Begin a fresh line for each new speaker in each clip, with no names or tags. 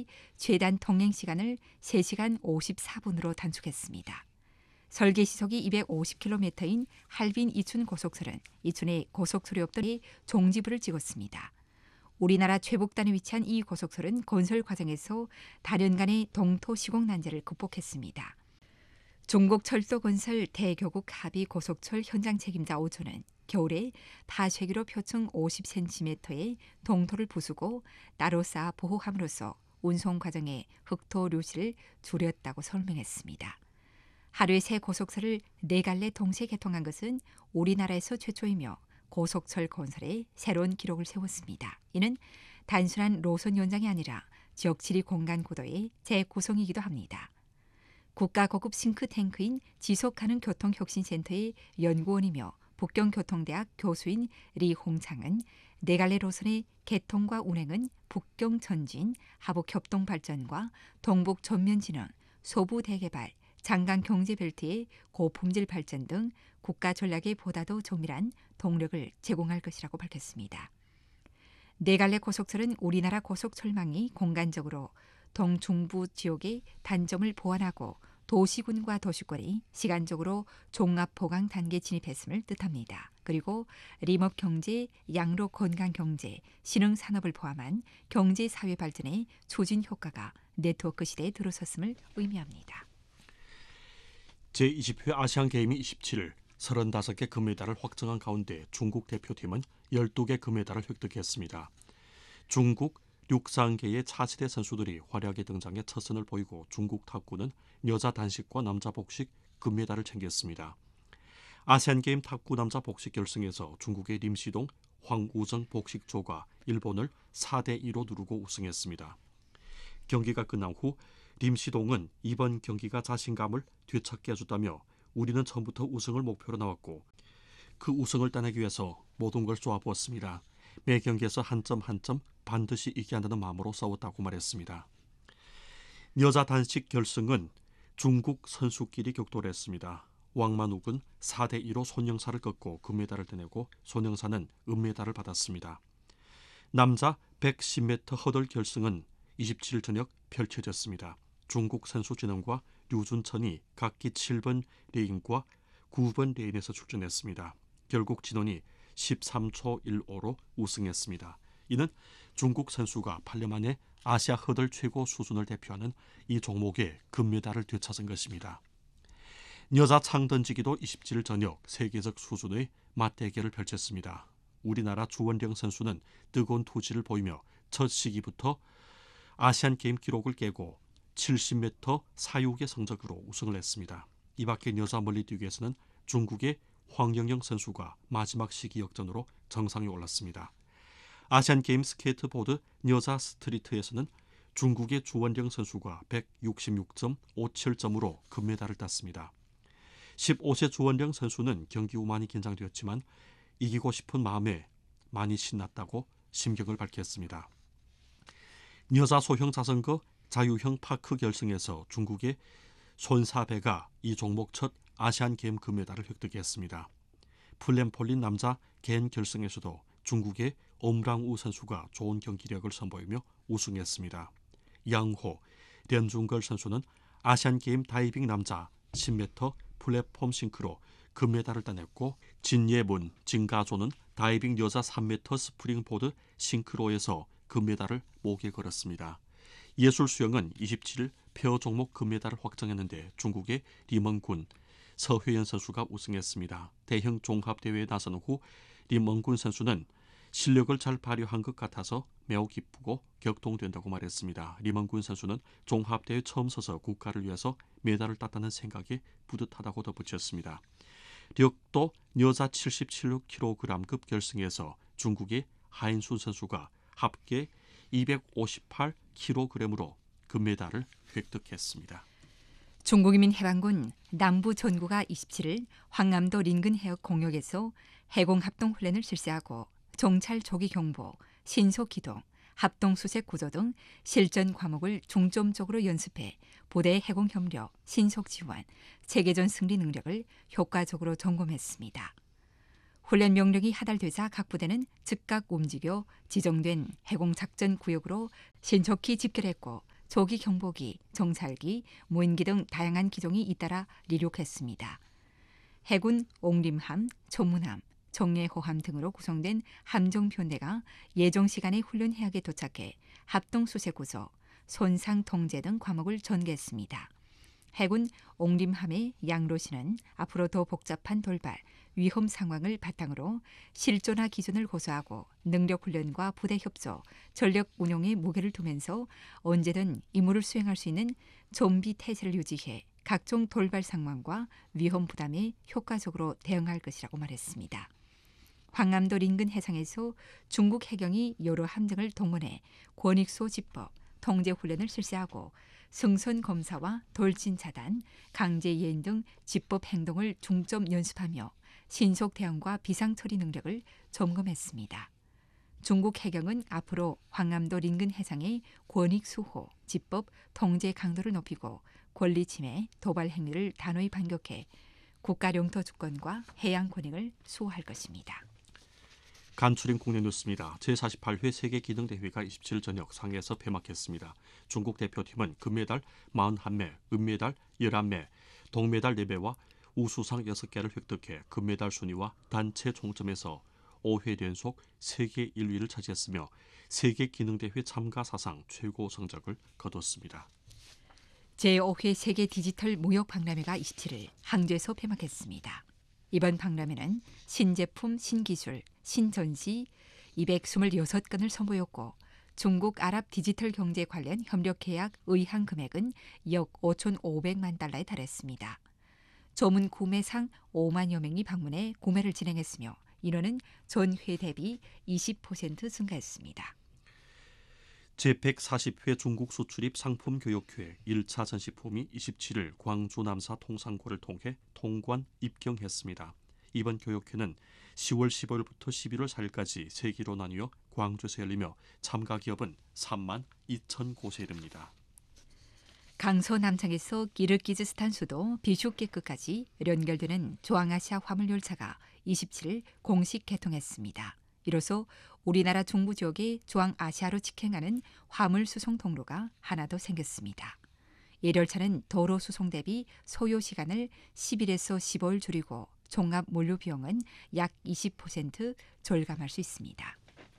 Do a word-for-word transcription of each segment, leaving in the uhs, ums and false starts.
고속철이 최단 통행 시간을 세 시간 오십사 분으로 단축했습니다. 설계 시속이 이백오십 킬로미터인 할빈 이춘 고속철은 이춘의 고속철이 없던 종지부를 찍었습니다. 우리나라 최북단에 위치한 이 고속철은 건설 과정에서 다년간의 동토 시공 난제를 극복했습니다. 중국 철도건설 대교국 합의 고속철 현장 책임자 오조는 겨울에 파쇄기로 표층 오십 센티미터의 동토를 부수고 따로 쌓아 보호함으로써 운송 과정의 흙토 류실을 줄였다고 설명했습니다. 하루에 새 고속철을 네 갈래 동시에 개통한 것은 우리나라에서 최초이며 고속철 건설에 새로운 기록을 세웠습니다. 이는 단순한 노선 연장이 아니라 지역 지리 공간 구도의 재구성이기도 합니다. 국가 고급 싱크탱크인 지속가능 교통혁신센터의 연구원이며 북경교통대학 교수인 리홍창은 네 갈래 노선의 개통과 운행은 북경 전진, 하북 협동 발전과 동북 전면 진흥, 소부 대개발, 장강 경제벨트의 고품질 발전 등 국가 전략에 보다도 정밀한 동력을 제공할 것이라고 밝혔습니다. 네 갈래 고속철은 우리나라 고속철망이 공간적으로 동중부 지역의 단점을 보완하고 도시군과 도시권이 시간적으로 종합보강 단계에 진입했음을 뜻합니다. 그리고 림업 경제, 양로 건강 경제, 신흥 산업을 포함한 경제 사회 발전의 추진 효과가 네트워크 시대에 들어섰음을 의미합니다.
제이십 회 아시안게임이 이십칠 일 서른다섯 개 금메달을 확정한 가운데 중국 대표팀은 열두 개 금메달을 획득했습니다. 중국 육상계의 차세대 선수들이 화려하게 등장해 첫 선을 보이고 중국 탁구는 여자 단식과 남자 복식 금메달을 챙겼습니다. 아시안게임 탁구 남자 복식 결승에서 중국의 림시동, 황우정 복식조가 일본을 사 대 이로 누르고 우승했습니다. 경기가 끝난 후 림시동은 이번 경기가 자신감을 되찾게 해줬다며 우리는 처음부터 우승을 목표로 나왔고 그 우승을 따내기 위해서 모든 걸 쏘아부었습니다. 매 경기에서 한 점 한 점 반드시 이겨야 한다는 마음으로 싸웠다고 말했습니다. 여자 단식 결승은 중국 선수끼리 격돌했습니다. 왕만욱은 사 대 이로 손영사를 꺾고 금메달을 따내고 손영사는 은메달을 받았습니다. 남자 백십 미터 허들 결승은 이십칠 일 저녁 펼쳐졌습니다. 중국 선수 진원과 류준천이 각기 칠 번 레인과 구 번 레인에서 출전했습니다. 결국 진원이 십삼 초 일오로 우승했습니다. 이는 중국 선수가 팔 년 만에 아시아 허들 최고 수준을 대표하는 이 종목의 금메달을 되찾은 것입니다. 여자 창던지기도 이십칠 일 저녁 세계적 수준의 맞대결을 펼쳤습니다. 우리나라 주원령 선수는 뜨거운 투지를 보이며 첫 시기부터 아시안게임 기록을 깨고 칠십 미터 사육의 성적으로 우승을 했습니다. 이 밖에 여자 멀리뛰기에서는 중국의 황영영 선수가 마지막 시기 역전으로 정상에 올랐습니다. 아시안게임 스케이트보드 여자 스트리트에서는 중국의 주원령 선수가 백육십육 점 오칠 점으로 금메달을 땄습니다. 십오 세 주원령 선수는 경기 후 많이 긴장되었지만 이기고 싶은 마음에 많이 신났다고 심경을 밝혔습니다. 여자 소형 자전거 자유형 파크 결승에서 중국의 손사배가 이 종목 첫 아시안게임 금메달을 획득했습니다. 플랜폴린 남자 개인 결승에서도 중국의 엄랑우 선수가 좋은 경기력을 선보이며 우승했습니다. 양호, 련중걸 선수는 아시안게임 다이빙 남자 십 미터 플랫폼 싱크로 금메달을 따냈고 진예문, 진가조는 다이빙 여자 삼 미터 스프링보드 싱크로에서 금메달을 목에 걸었습니다. 예술 수영은 이십칠 일 페어 종목 금메달을 확정했는데 중국의 리멍군, 서회연 선수가 우승했습니다. 대형 종합대회에 나선 후 리멍군 선수는 실력을 잘 발휘한 것 같아서 매우 기쁘고 격동된다고 말했습니다. 리멍군 선수는 종합대회 처음 서서 국가를 위해서 메달을 땄다는 생각이 뿌듯하다고 덧붙였습니다. 력도 여자 칠십칠 킬로그램급 결승에서 중국의 하인순 선수가 합계 이백오십팔 킬로그램으로 금메달을 획득했습니다.
중국인민 해방군 남부 전구가 이십칠 일 황남도 린근 해역 공역에서 해공 합동 훈련을 실시하고 정찰 조기 경보, 신속 기동, 합동 수색 구조 등 실전 과목을 중점적으로 연습해 부대 해공 협력, 신속 지원, 체계전 승리 능력을 효과적으로 점검했습니다. 훈련 명령이 하달되자 각 부대는 즉각 움직여 지정된 해공 작전 구역으로 신속히 집결했고 조기 경보기, 정찰기, 무인기 등 다양한 기종이 잇따라 이륙했습니다. 해군 옥림함, 조문함, 정예호함 등으로 구성된 함정편대가 예정 시간에 훈련 해역에 도착해 합동 수색 구조, 손상 통제 등 과목을 전개했습니다. 해군 옥림함의 양로시는 앞으로 더 복잡한 돌발, 위험 상황을 바탕으로 실존화 기준을 고수하고 능력 훈련과 부대 협조, 전력 운용에 무게를 두면서 언제든 임무를 수행할 수 있는 좀비 태세를 유지해 각종 돌발 상황과 위험 부담에 효과적으로 대응할 것이라고 말했습니다. 황암도 인근 해상에서 중국 해경이 여러 함정을 동원해 권익소 집법, 통제 훈련을 실시하고 승선 검사와 돌진 차단, 강제 예인 등 집법 행동을 중점 연습하며 신속 대응과 비상 처리 능력을 점검했습니다. 중국 해경은 앞으로 황암도 인근 해상의 권익 수호, 집법, 통제 강도를 높이고 권리 침해, 도발 행위를 단호히 반격해 국가 영토 주권과 해양 권익을 수호할 것입니다.
간추린 국내 뉴스입니다. 제사십팔 회 세계기능대회가 이십칠 일 저녁 상해에서 폐막했습니다. 중국 대표팀은 금메달 사십일 매, 은메달 십일 매, 동메달 네 매와 우수상 여섯 개를 획득해 금메달 순위와 단체 총점에서 오 회 연속 세계 일 위를 차지했으며 세계기능대회 참가 사상 최고 성적을 거뒀습니다.
제오 회 세계 디지털 무역 박람회가 이십칠 일 항저에서 폐막했습니다. 이번 박람회는 신제품, 신기술, 신전시 이백이십육 건을 선보였고 중국 아랍 디지털 경제 관련 협력 계약 의향 금액은 약 오천오백만 달러에 달했습니다. 조문 구매상 오만여 명이 방문해 구매를 진행했으며 인원은 전회 대비 이십 퍼센트 증가했습니다.
제백사십 회 중국 수출입 상품교육회 일 차 전시품이 이십칠 일 광주 남사 통상고를 통해 통관 입경했습니다. 이번 교육회는 시월 십오일부터 십일월 사일까지 세 기로 나뉘어 광주에서 열리며 참가 기업은 삼만 이천 곳에 이릅니다.
강서 남창에서 기르기즈스탄 수도 비슈케크까지 연결되는 중앙아시아 화물열차가 이십칠 일 공식 개통했습니다. 이로써 우리나라 중부 지역의 중앙아시아로 직행하는 화물 수송 통로가 하나 더 생겼습니다. 이 열차는 도로 수송 대비 소요 시간을 십 일에서 십오 일 줄이고 종합 물류 비용은 약 이십 퍼센트 절감할 수 있습니다.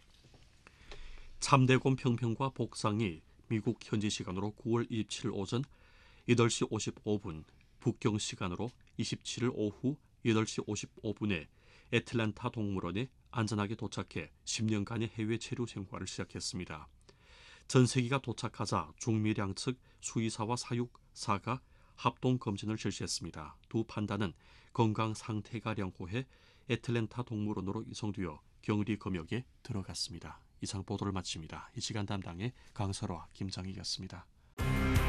참대곤 평평과 복상이 미국 현지 시간으로 구월 이십칠 일 오전 여덟 시 오십오 분, 북경 시간으로 이십칠 일 오후 여덟 시 오십오 분에 애틀랜타 동물원에 안전하게 도착해 십 년간의 해외 체류 생활을 시작했습니다. 전세기가 도착하자 중미 양측 수의사와 사육사가 합동 검진을 실시했습니다. 두 판다는 건강 상태가良好해 애틀랜타 동물원으로 이송되어 격리 검역에 들어갔습니다. 이상 보도를 마칩니다. 이 시간 담당의 강설화, 김장희였습니다.